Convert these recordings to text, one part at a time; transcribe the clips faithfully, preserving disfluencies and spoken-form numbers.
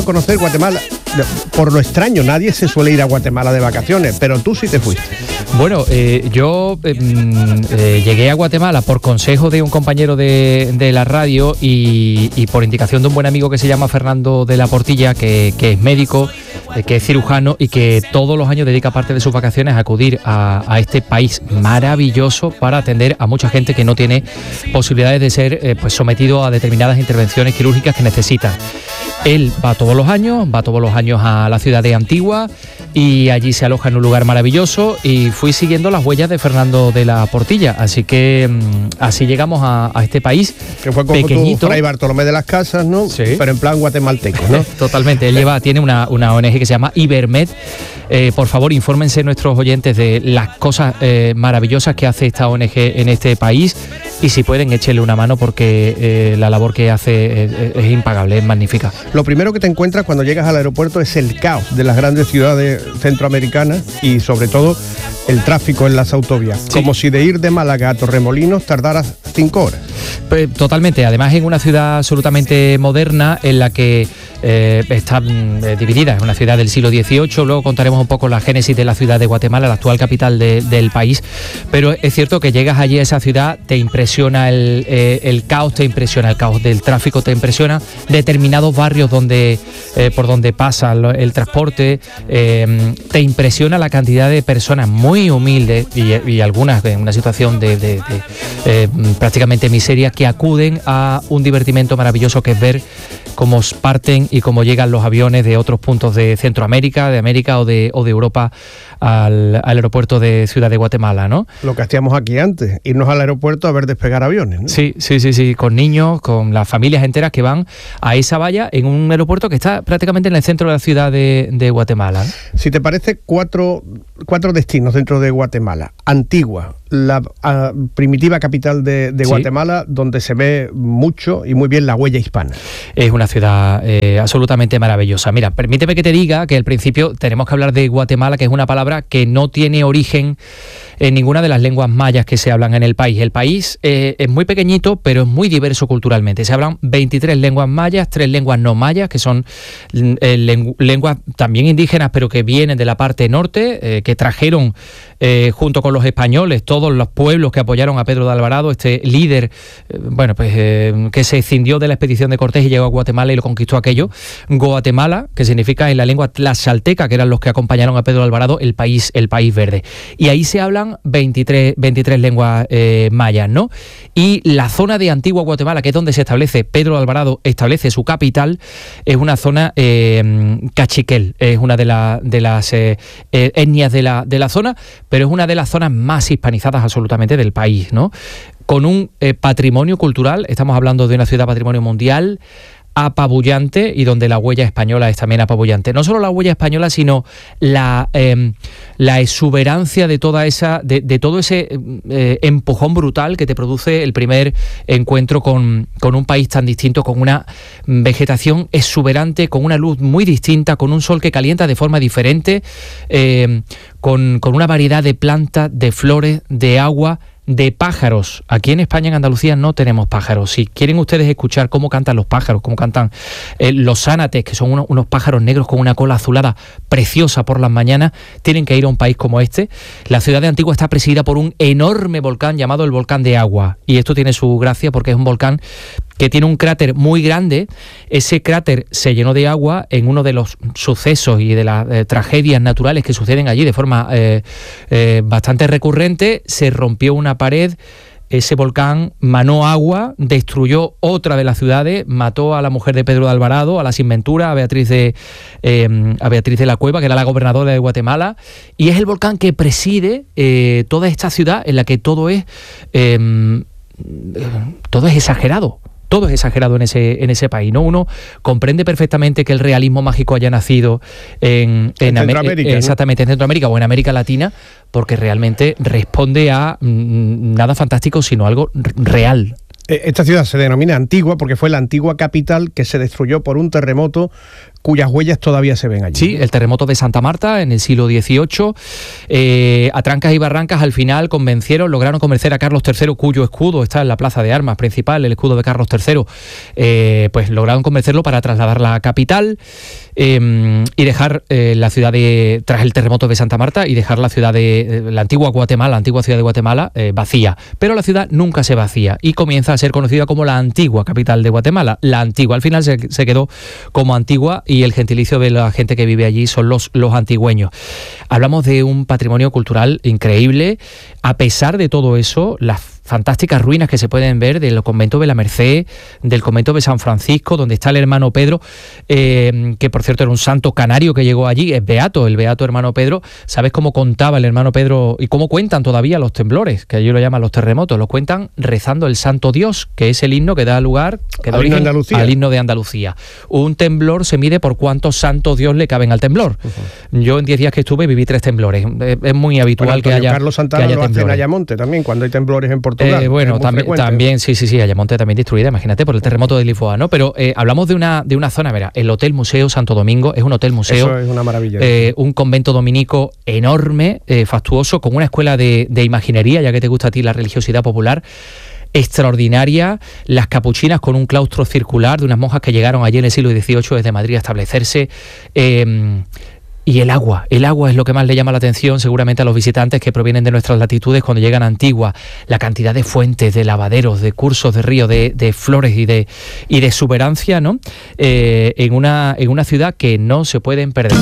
conocer Guatemala. Por lo extraño, nadie se suele ir a Guatemala de vacaciones, pero tú sí te fuiste. Bueno, eh, yo eh, eh, llegué a Guatemala por consejo de un compañero de, de la radio y, y por indicación de un buen amigo que se llama Fernando de la Portilla, que, que es médico, eh, que es cirujano y que todos los años dedica parte de sus vacaciones a acudir a, a este país maravilloso para atender a mucha gente que no tiene posibilidades de ser eh, pues sometido a determinadas intervenciones quirúrgicas que necesitan. Él va todos los años, va todos los años a la ciudad de Antigua y allí se aloja en un lugar maravilloso y fui siguiendo las huellas de Fernando de la Portilla, así que mmm, así llegamos a, a este país que fue como pequeñito. Tu Fray Bartolomé de las Casas, ¿no? Sí. Pero en plan guatemalteco, ¿no? Totalmente, él lleva, tiene una, una O N G que se llama Ibermed. Eh, por favor, infórmense nuestros oyentes de las cosas eh, maravillosas que hace esta O N G en este país y si pueden, échenle una mano porque eh, la labor que hace es, es impagable, es magnífica. Lo primero que te encuentras cuando llegas al aeropuerto es el caos de las grandes ciudades centroamericanas y sobre todo el tráfico en las autovías. Sí. Como si de ir de Málaga a Torremolinos tardaras cinco horas. Pues, totalmente, además en una ciudad absolutamente moderna en la que eh, está eh, dividida, es una ciudad del siglo dieciocho, luego contaremos un poco la génesis de la ciudad de Guatemala, la actual capital de, del país, pero es cierto que llegas allí a esa ciudad, te impresiona el, eh, el caos, te impresiona el caos del tráfico, te impresiona determinados barrios donde eh, por donde pasa el, el transporte, eh, te impresiona la cantidad de personas muy humildes y, y algunas en una situación de, de, de eh, prácticamente miseria que acuden a un divertimento maravilloso que es ver cómo parten y cómo llegan los aviones de otros puntos de Centroamérica, de América o de, o de Europa al, al aeropuerto de Ciudad de Guatemala, ¿no? Lo que hacíamos aquí antes, irnos al aeropuerto a ver despegar aviones, ¿no? Sí, sí, sí, sí, con niños, con las familias enteras que van a esa valla en un aeropuerto que está prácticamente en el centro de la ciudad de, de Guatemala, ¿no? Si te parece, cuatro, cuatro destinos dentro de Guatemala. Antigua, la uh, primitiva capital de, de Guatemala, sí, donde se ve mucho y muy bien la huella hispana. Es una ciudad eh, absolutamente maravillosa. Mira, permíteme que te diga que al principio tenemos que hablar de Guatemala, que es una palabra que no tiene origen en ninguna de las lenguas mayas que se hablan en el país. El país eh, es muy pequeñito, pero es muy diverso culturalmente. Se hablan veintitrés lenguas mayas, tres lenguas no mayas, que son eh, lengu- lenguas también indígenas, pero que vienen de la parte norte, eh, que trajeron eh, junto con los españoles todos los pueblos que apoyaron a Pedro de Alvarado, este líder, eh, bueno, pues eh, que se escindió de la expedición de Cortés y llegó a Guatemala y lo conquistó aquello. Guatemala, que significa en la lengua tlaxalteca, que eran los que acompañaron a Pedro de Alvarado, el país, el país verde. Y ahí se hablan veintitrés, veintitrés lenguas eh, mayas, ¿no? Y la zona de Antigua Guatemala, que es donde se establece, Pedro de Alvarado establece su capital, es una zona eh, cachiquel, es una de, la, de las eh, eh, etnias de la, de la zona, pero es una de las zonas más hispanizadas absolutamente del país, ¿no? Con un eh, patrimonio cultural, estamos hablando de una ciudad patrimonio mundial, apabullante y donde la huella española es también apabullante. No solo la huella española, sino la, eh, la exuberancia de toda esa, de, de todo ese eh, empujón brutal que te produce el primer encuentro con, con un país tan distinto, con una vegetación exuberante, con una luz muy distinta, con un sol que calienta de forma diferente, eh, con, con una variedad de plantas, de flores, de agua, de pájaros. Aquí en España, en Andalucía, no tenemos pájaros. Si quieren ustedes escuchar cómo cantan los pájaros, cómo cantan eh, los zánates, que son unos, unos pájaros negros con una cola azulada preciosa por las mañanas, tienen que ir a un país como este. La ciudad de Antigua está presidida por un enorme volcán llamado el volcán de Agua, y esto tiene su gracia porque es un volcán que tiene un cráter muy grande. Ese cráter se llenó de agua en uno de los sucesos y de las eh, tragedias naturales que suceden allí de forma eh, eh, bastante recurrente. Se rompió una pared, ese volcán manó agua, destruyó otra de las ciudades, mató a la mujer de Pedro de Alvarado, a la Sinventura, a Beatriz de, eh, a Beatriz de la Cueva, que era la gobernadora de Guatemala, y es el volcán que preside eh, toda esta ciudad en la que todo es, eh, todo es exagerado. Todo es exagerado en ese en ese país, ¿no? Uno comprende perfectamente que el realismo mágico haya nacido en, en, en Centroamérica, Amer- exactamente, ¿no? en Centroamérica o en América Latina, porque realmente responde a mm, nada fantástico, sino algo r- real. Esta ciudad se denomina Antigua porque fue la antigua capital que se destruyó por un terremoto cuyas huellas todavía se ven allí. Sí, el terremoto de Santa Marta en el siglo dieciocho, eh, a trancas y barrancas al final convencieron, lograron convencer a Carlos tercero, cuyo escudo está en la plaza de armas principal, el escudo de Carlos tercero, eh, pues lograron convencerlo para trasladar la capital eh, y dejar eh, la ciudad de, tras el terremoto de Santa Marta, y dejar la ciudad de, eh, la antigua Guatemala, la antigua ciudad de Guatemala, eh, vacía. Pero la ciudad nunca se vacía y comienza a ser conocida como la antigua capital de Guatemala. La antigua, al final se, se quedó como antigua, y el gentilicio de la gente que vive allí son los, los antigüeños. Hablamos de un patrimonio cultural increíble. A pesar de todo eso, las fantásticas ruinas que se pueden ver del convento de la Merced, del convento de San Francisco, donde está el hermano Pedro, eh, que por cierto era un santo canario que llegó allí, es beato, el beato hermano Pedro. ¿Sabes cómo contaba el hermano Pedro y cómo cuentan todavía los temblores, que ellos lo llaman los terremotos? Lo cuentan rezando el Santo Dios, que es el himno que da lugar que da al, himno origen al himno de Andalucía. Un temblor se mide por cuántos santos Dios le caben al temblor. Uh-huh. Yo en diez días que estuve viví tres temblores. Es, es muy habitual bueno, Antonio, que haya Carlos Santana que haya lo hace en Ayamonte también, cuando hay temblores en Portugal. Eh, bueno, también, también, sí, sí, sí, Ayamonte también destruida, imagínate, por el terremoto de Lisboa, ¿no? Pero eh, hablamos de una, de una zona, mira, el Hotel Museo Santo Domingo, es un hotel museo. Eso es una maravilla. Eh, un convento dominico enorme, eh, fastuoso, con una escuela de, de imaginería, ya que te gusta a ti la religiosidad popular, extraordinaria, las capuchinas con un claustro circular de unas monjas que llegaron allí en el siglo dieciocho desde Madrid a establecerse. Eh, Y el agua, el agua es lo que más le llama la atención seguramente a los visitantes que provienen de nuestras latitudes cuando llegan a Antigua. La cantidad de fuentes, de lavaderos, de cursos de río, de, de flores y de, y de exuberancia, ¿no? Eh, en, una, en una ciudad que no se pueden perder.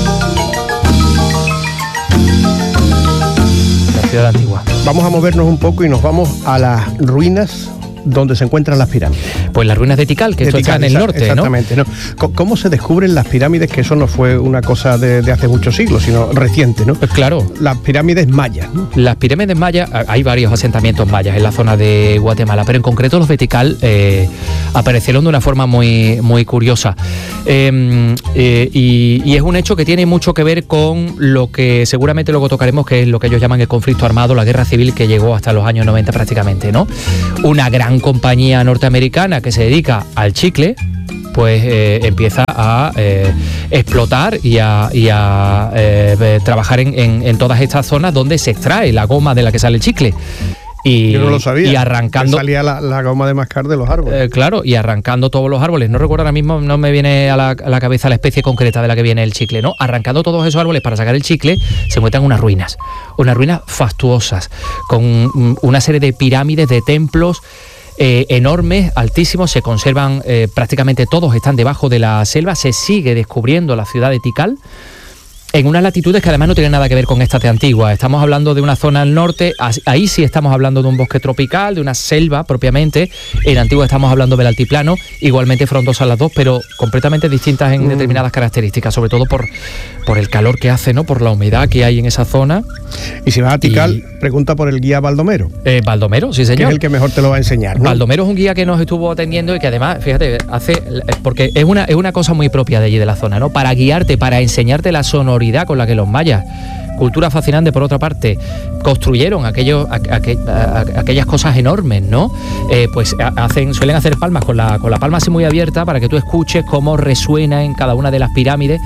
La ciudad de Antigua. Vamos a movernos un poco y nos vamos a las ruinas donde se encuentran las pirámides. Pues las ruinas de Tikal, que de esto Tikal, está en el norte, exactamente, ¿no? ¿no? ¿Cómo se descubren las pirámides? Que eso no fue una cosa de, de hace muchos siglos, sino reciente, ¿no? Pues claro. Las pirámides mayas, ¿no? Las pirámides mayas, hay varios asentamientos mayas en la zona de Guatemala, pero en concreto los de Tikal eh, aparecieron de una forma muy, muy curiosa. Eh, eh, y, y es un hecho que tiene mucho que ver con lo que seguramente luego tocaremos, que es lo que ellos llaman el conflicto armado, la guerra civil que llegó hasta los años noventa prácticamente, ¿no? Una gran compañía norteamericana que se dedica al chicle, pues eh, empieza a eh, explotar y a, y a eh, trabajar en, en, en todas estas zonas donde se extrae la goma de la que sale el chicle. Y, Yo no lo sabía. Y arrancando. Que salía la, la goma de mascar de los árboles. Eh, claro, y arrancando todos los árboles. No recuerdo ahora mismo, no me viene a la, a la cabeza la especie concreta de la que viene el chicle, ¿no? Arrancando todos esos árboles para sacar el chicle, se encuentran unas ruinas. Unas ruinas fastuosas, con una serie de pirámides, de templos. Eh, enormes, altísimos, se conservan eh, prácticamente todos, están debajo de la selva. Se sigue descubriendo la ciudad de Tikal en unas latitudes que además no tienen nada que ver con esta de Antigua. Estamos hablando de una zona al norte, ahí sí estamos hablando de un bosque tropical, de una selva propiamente. En Antigua estamos hablando del altiplano, igualmente frondosas las dos, pero completamente distintas en mm. determinadas características, sobre todo por, por el calor que hace, ¿no? Por la humedad que hay en esa zona. Y si vas a Tikal, y... pregunta por el guía Baldomero. Eh, Baldomero, sí señor. Que es el que mejor te lo va a enseñar, ¿no? Baldomero es un guía que nos estuvo atendiendo y que además, fíjate, hace, porque es una, es una cosa muy propia de allí de la zona, ¿no? Para guiarte, para enseñarte la sonoridad con la que los mayas, cultura fascinante por otra parte, construyeron aquellos, a, a, a, a, aquellas cosas enormes, ¿no? Eh, pues hacen, suelen hacer palmas con la, con la palma así muy abierta para que tú escuches cómo resuena en cada una de las pirámides.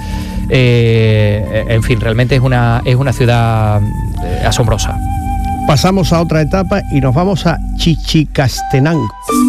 Eh, en fin, realmente es una, es una ciudad eh, asombrosa. Pasamos a otra etapa y nos vamos a Chichicastenango.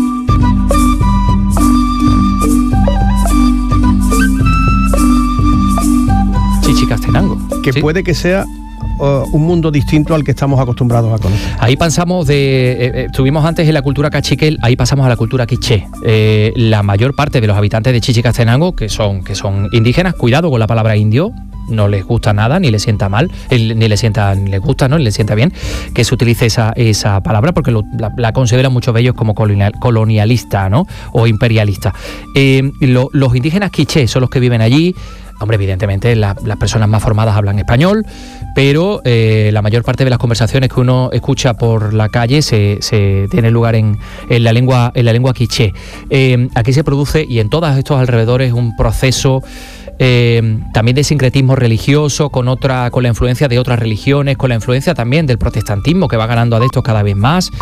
Chichicastenango. Que ¿sí? puede que sea uh, un mundo distinto al que estamos acostumbrados a conocer. Ahí pasamos de... Eh, estuvimos antes en la cultura cachiquel, ahí pasamos a la cultura quiché. Eh, la mayor parte de los habitantes de Chichicastenango, que son, que son indígenas, cuidado con la palabra indio, no les gusta nada, ni les sienta mal, ni les sienta, ni les gusta, ¿no? Ni les sienta bien que se utilice esa, esa palabra, porque lo, la, la consideran muchos de ellos como colonial, colonialista, ¿no? O imperialista. Eh, lo, los indígenas quiché son los que viven allí. Hombre, evidentemente la, las personas más formadas hablan español, pero eh, la mayor parte de las conversaciones que uno escucha por la calle se, se tiene lugar en, en la lengua en la lengua quiché. Eh, aquí se produce, y en todos estos alrededores, un proceso eh, también de sincretismo religioso con otra, con la influencia de otras religiones, con la influencia también del protestantismo, que va ganando adeptos cada vez más.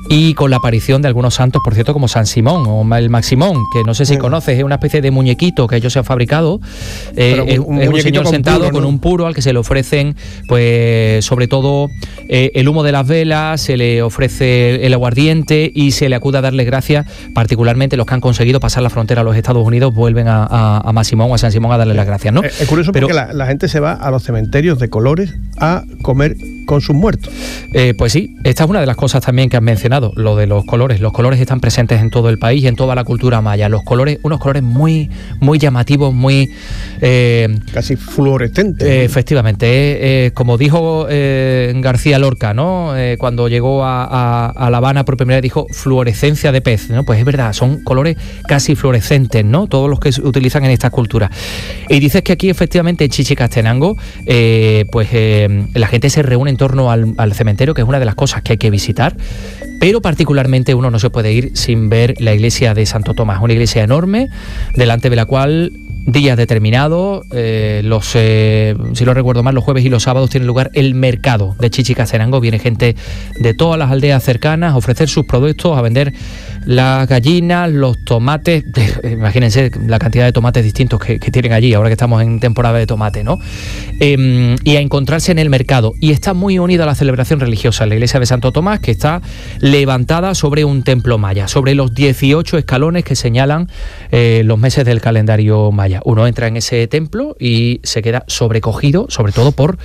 y con la aparición de algunos santos, por cierto, como San Simón o el Maximón, que no sé si conoces, es una especie de muñequito que ellos se han fabricado. Eh, es, un, es un señor con sentado puro, ¿no? con un puro al que se le ofrecen, pues sobre todo eh, el humo de las velas, se le ofrece el aguardiente y se le acude a darle gracias, particularmente los que han conseguido pasar la frontera a los Estados Unidos vuelven a, a, a Maximón o a San Simón a darle las gracias, ¿no? Es, es curioso Pero, porque la, la gente se va a los cementerios de colores a comer con sus muertos. Eh, pues sí, esta es una de las cosas también que has mencionado, lo de los colores. Los colores están presentes en todo el país y en toda la cultura maya. Los colores, unos colores muy, muy llamativos, muy... Eh, casi fluorescentes. Eh, efectivamente, eh, eh, como dijo eh, García Lorca, ¿no? Eh, cuando llegó a, a, a La Habana por primera vez dijo fluorescencia de pez, ¿no? Pues es verdad, son colores casi fluorescentes, ¿no? Todos los que se utilizan en estas culturas. Y dices que aquí efectivamente en Chichicastenango, eh, pues eh, la gente se reúne en torno al, al cementerio, que es una de las cosas que hay que visitar, pero particularmente uno no se puede ir sin ver la iglesia de Santo Tomás, una iglesia enorme, delante de la cual días determinados, eh, los eh, si lo recuerdo mal, los jueves y los sábados tiene lugar el mercado de Chichicastenango. Viene gente de todas las aldeas cercanas a ofrecer sus productos, a vender las gallinas, los tomates. Imagínense la cantidad de tomates distintos que, que tienen allí, ahora que estamos en temporada de tomate, ¿no? Eh, y a encontrarse en el mercado. Y está muy unida a la celebración religiosa, la iglesia de Santo Tomás, que está levantada sobre un templo maya, sobre los dieciocho escalones que señalan eh, los meses del calendario maya. Uno entra en ese templo y se queda sobrecogido, sobre todo por,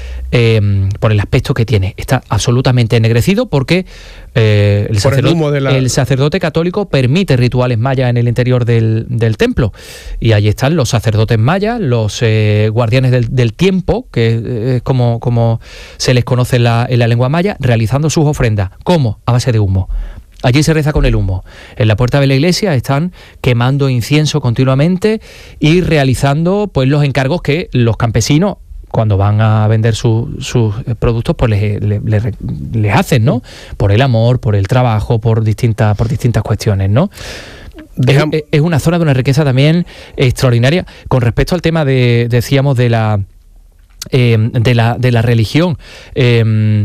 eh, por el aspecto que tiene. Está absolutamente ennegrecido porque eh, el, sacerdote, el, de la... el sacerdote católico permite rituales mayas en el interior del, del templo. Y allí están los sacerdotes mayas, los eh, guardianes del, del tiempo, que es como, como se les conoce en la, en la lengua maya, realizando sus ofrendas. ¿Cómo? A base de humo. Allí se reza con el humo. En la puerta de la iglesia están quemando incienso continuamente y realizando pues los encargos que los campesinos, cuando van a vender su, sus productos, pues les, les, les, les hacen, ¿no? Por el amor, por el trabajo, por distintas, por distintas cuestiones, ¿no? Es, es una zona de una riqueza también extraordinaria. Con respecto al tema de, decíamos, de la Eh, de la de la religión, eh,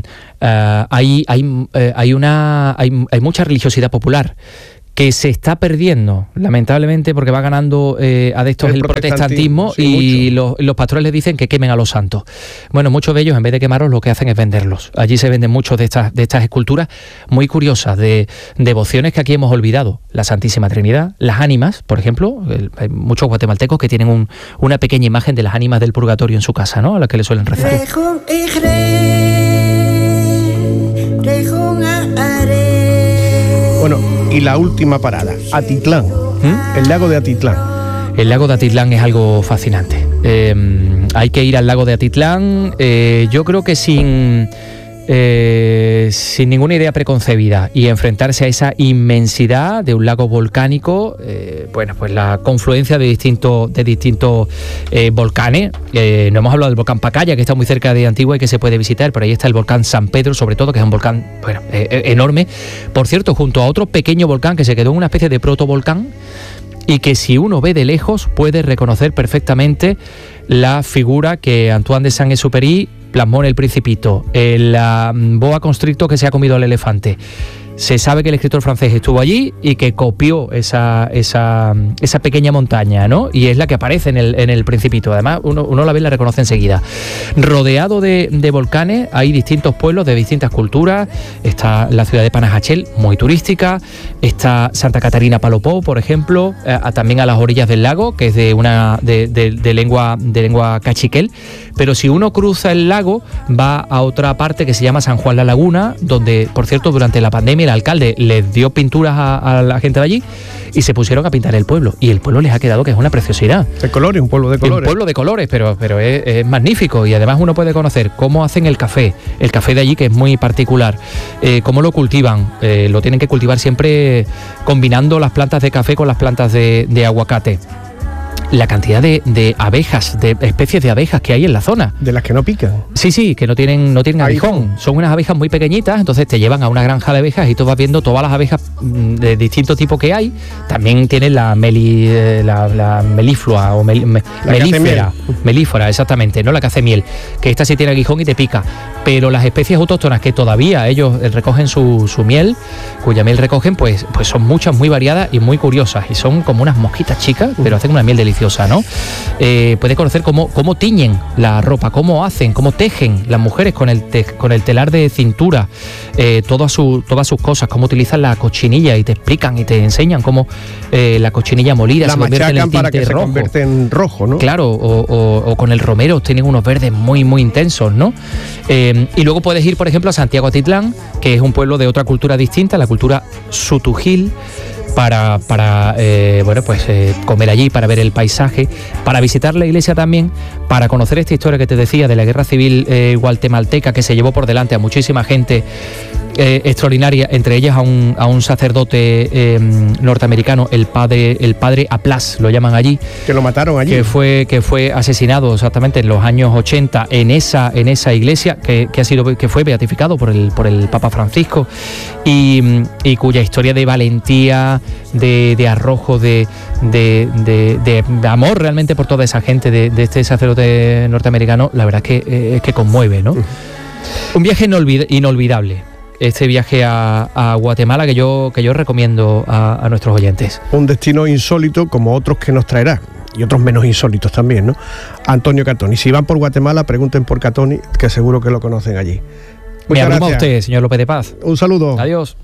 uh, hay hay eh, hay una hay, hay mucha religiosidad popular que se está perdiendo, lamentablemente, porque va ganando eh, adeptos el, el protestantismo, protestantismo sí, y los, los pastores les dicen que quemen a los santos. Bueno, muchos de ellos, en vez de quemarlos, lo que hacen es venderlos. Allí se venden muchos de estas de estas esculturas muy curiosas, de devociones que aquí hemos olvidado. La Santísima Trinidad, las ánimas, por ejemplo, el, hay muchos guatemaltecos que tienen un, una pequeña imagen de las ánimas del purgatorio en su casa, ¿no? A la que le suelen rezar. Bueno, y la última parada, Atitlán, ¿Mm? el lago de Atitlán. El lago de Atitlán es algo fascinante. Eh, hay que ir al lago de Atitlán, eh, yo creo que sin, eh, sin ninguna idea preconcebida, y enfrentarse a esa inmensidad de un lago volcánico, eh, bueno, pues la confluencia de distintos, de distintos eh, volcanes. Eh, no hemos hablado del volcán Pacaya, que está muy cerca de Antigua y que se puede visitar, pero ahí está el volcán San Pedro, sobre todo, que es un volcán, bueno, eh, enorme. Por cierto, junto a otro pequeño volcán que se quedó en una especie de protovolcán, y que si uno ve de lejos puede reconocer perfectamente la figura que Antoine de Saint-Exupéry plasmó en El Principito, el uh, boa constrictor que se ha comido al elefante. Se sabe que el escritor francés estuvo allí y que copió esa, esa, esa pequeña montaña, ¿no? Y es la que aparece en el, en el Principito. Además, uno, uno la ve y la reconoce enseguida. Rodeado de, de volcanes, hay distintos pueblos de distintas culturas. Está la ciudad de Panajachel, muy turística. Está Santa Catarina Palopó, por ejemplo, eh, también a las orillas del lago, que es de una de, de, de lengua de lengua cachiquel. Pero si uno cruza el lago, va a otra parte que se llama San Juan la Laguna, donde, por cierto, durante la pandemia el alcalde les dio pinturas a, a la gente de allí y se pusieron a pintar el pueblo, y el pueblo les ha quedado que es una preciosidad. De colores, un pueblo de colores. Un pueblo de colores, pero, pero es, es magnífico, y además uno puede conocer cómo hacen el café, el café de allí, que es muy particular, eh, cómo lo cultivan. Eh, lo tienen que cultivar siempre combinando las plantas de café con las plantas de, de aguacate. la cantidad de, de abejas, de especies de abejas que hay en la zona. De las que no pican. Sí, sí, que no tienen, no tienen aguijón. Son unas abejas muy pequeñitas, entonces te llevan a una granja de abejas y tú vas viendo todas las abejas de distinto tipo que hay. También tienen la, meli, la, la meliflua o mel, me, melífera, melífera, exactamente, no la que hace miel, que esta sí tiene aguijón y te pica. Pero las especies autóctonas que todavía ellos recogen su, su miel, cuya miel recogen, pues, pues son muchas, muy variadas y muy curiosas. Y son como unas mosquitas chicas, pero hacen una miel deliciosa, ¿no? Eh, puedes conocer cómo, cómo tiñen la ropa, cómo hacen, cómo tejen las mujeres con el, te, con el telar de cintura, eh, todas, su, todas sus cosas, cómo utilizan la cochinilla y te explican y te enseñan cómo eh, la cochinilla molida la se convierte en el tinte para que rojo. Se convierte en rojo, ¿no? Claro, o, o, o con el romero tienen unos verdes muy, muy intensos, ¿no? Eh, y luego puedes ir, por ejemplo, a Santiago Atitlán, que es un pueblo de otra cultura distinta, la cultura sutujil, para, para eh, bueno, pues eh, comer allí, para ver el paisaje, para visitar la iglesia también, para conocer esta historia que te decía de la guerra civil eh, guatemalteca, que se llevó por delante a muchísima gente eh, extraordinaria, entre ellas a un, a un sacerdote eh, norteamericano, el padre, el padre Aplas, lo llaman allí. Que lo mataron allí. Que fue, que fue asesinado exactamente en los años ochenta en esa, en esa iglesia, que, que, ha sido, que fue beatificado por el, por el Papa Francisco, y, y cuya historia de valentía, de, de arrojo, de, de, de, de amor realmente por toda esa gente, de, de este sacerdote norteamericano, la verdad es que, eh, es que conmueve, ¿no? Un viaje inolvid- inolvidable. Este viaje a, a Guatemala que yo, que yo recomiendo a, a nuestros oyentes. Un destino insólito como otros que nos traerá, y otros menos insólitos también, ¿no? Antonio Catoni. Si van por Guatemala, pregunten por Catoni, que seguro que lo conocen allí. Me abruma usted, señor López de Paz. Un saludo. Adiós.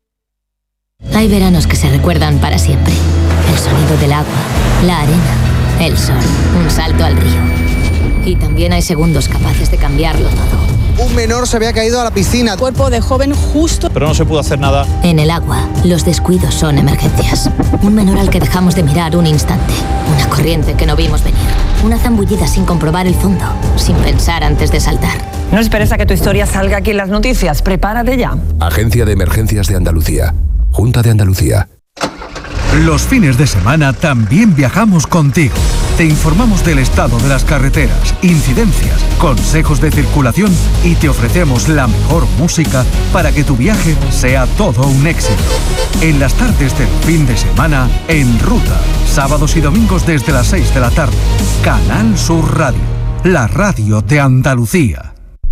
Hay veranos que se recuerdan para siempre. El sonido del agua, la arena, el sol, un salto al río. Y también hay segundos capaces de cambiarlo todo. Un menor se había caído a la piscina. Cuerpo de joven justo. Pero no se pudo hacer nada. En el agua, los descuidos son emergencias. Un menor al que dejamos de mirar un instante. Una corriente que no vimos venir. Una zambullida sin comprobar el fondo, sin pensar antes de saltar. No esperes a que tu historia salga aquí en las noticias. Prepárate ya. Agencia de Emergencias de Andalucía. Junta de Andalucía. Los fines de semana también viajamos contigo. Te informamos del estado de las carreteras, incidencias, consejos de circulación y te ofrecemos la mejor música para que tu viaje sea todo un éxito. En las tardes del fin de semana, En Ruta, sábados y domingos desde las seis de la tarde. Canal Sur Radio, la radio de Andalucía.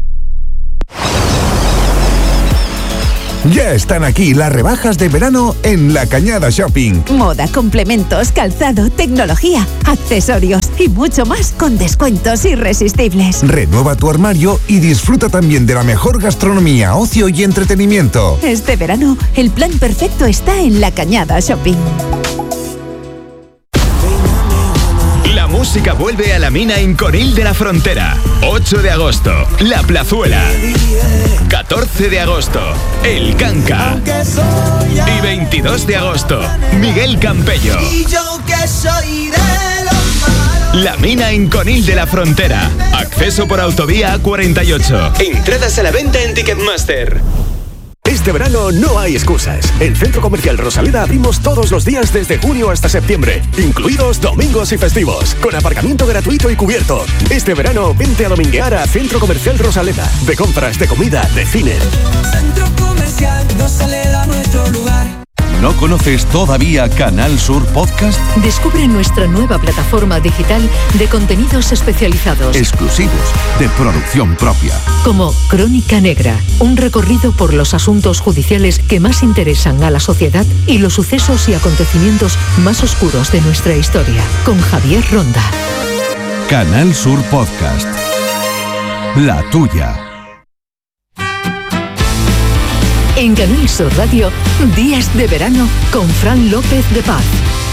Ya están aquí las rebajas de verano en La Cañada Shopping. Moda, complementos, calzado, tecnología, accesorios y mucho más con descuentos irresistibles. Renueva tu armario y disfruta también de la mejor gastronomía, ocio y entretenimiento. Este verano, el plan perfecto está en La Cañada Shopping. La música vuelve a la Mina en Conil de la Frontera. ocho de agosto, La Plazuela. catorce de agosto, El Canca. Y veintidós de agosto, Miguel Campello. La Mina en Conil de la Frontera. Acceso por autovía A cuarenta y ocho. Entradas a la venta en Ticketmaster. Este verano no hay excusas. En Centro Comercial Rosaleda abrimos todos los días desde junio hasta septiembre, incluidos domingos y festivos, con aparcamiento gratuito y cubierto. Este verano vente a dominguear a Centro Comercial Rosaleda. De compras, de comida, de cine. Centro Comercial Rosaleda, nuestro lugar. ¿No conoces todavía Canal Sur Podcast? Descubre nuestra nueva plataforma digital de contenidos especializados. Exclusivos, de producción propia. Como Crónica Negra, un recorrido por los asuntos judiciales que más interesan a la sociedad y los sucesos y acontecimientos más oscuros de nuestra historia. Con Javier Ronda. Canal Sur Podcast. La tuya. En Canal Sur Radio, Días de Verano con Fran López de Paz.